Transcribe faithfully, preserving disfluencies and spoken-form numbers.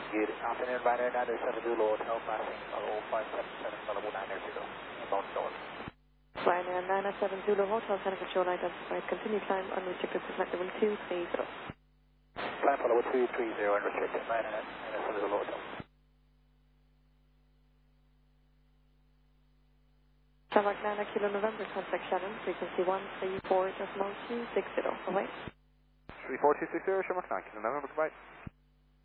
Good afternoon, Ryanair nine seven Zulu Hotel, passing oh five seven seven Malibu nine zero, about north. Ryanair nine seven Zulu Hotel, center control identified. Continue climb unrestricted to flight level two three zero. Climb for level two three zero, unrestricted, Ryanair nine seven Zulu Hotel. Tarmac nine Kilo November, contact Shannon, frequency one three four decimal two six zero. Away. three four two six zero, Tarmac nine Kilo November, goodbye.